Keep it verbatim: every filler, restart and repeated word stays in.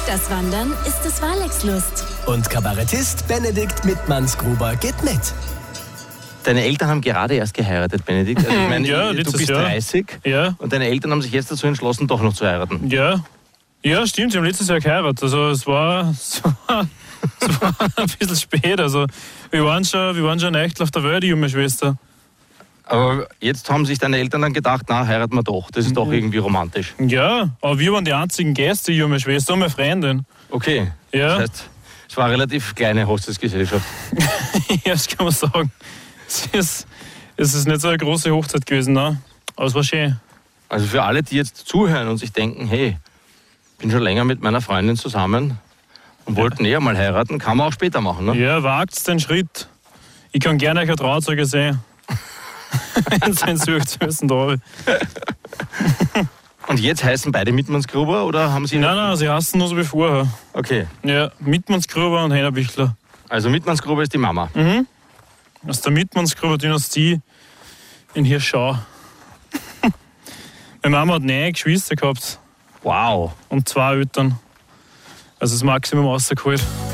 Das Wandern ist des Walex Lust. Und Kabarettist Benedikt Mittmanns-Gruber geht mit. Deine Eltern haben gerade erst geheiratet, Benedikt. Also ich meine, Ja, du bist Jahr. dreißig Ja. und deine Eltern haben sich jetzt dazu entschlossen, doch noch zu heiraten. Ja. Ja, stimmt, sie haben letztes Jahr geheiratet. Also es war, es war, es war ein bisschen spät. Also wir waren schon, wir waren schon echt auf der Welt, die junge Schwester. Aber jetzt haben sich deine Eltern dann gedacht, na, heiraten wir doch. Das ist doch irgendwie romantisch. Ja, aber wir waren die einzigen Gäste, die junge Schwester und meine Freundin. Okay. Ja. Das heißt, es war eine relativ kleine Hochzeitsgesellschaft. Ja, das kann man sagen. Es ist, es ist nicht so eine große Hochzeit gewesen, ne? Aber es war schön. Also für alle, die jetzt zuhören und sich denken, hey, ich bin schon länger mit meiner Freundin zusammen und wollten eher mal heiraten, kann man auch später machen, ne? Ja, wagt den Schritt. Ich kann gerne euch ein Trauzeuge sehen. Wenn es einen sucht, müssen da. Und jetzt heißen beide Mittmannsgruber oder haben sie... Nein, nein, sie hassen nur so wie vorher. Okay, Ja, Mittmannsgruber und Heiner Bichler. also Mittmannsgruber ist die Mama. Mhm. Aus der Mittmannsgruber-Dynastie in Hirschau. Meine Mama hat neun Geschwister gehabt Wow. und zwei Eltern. Also das Maximum rausgeholt.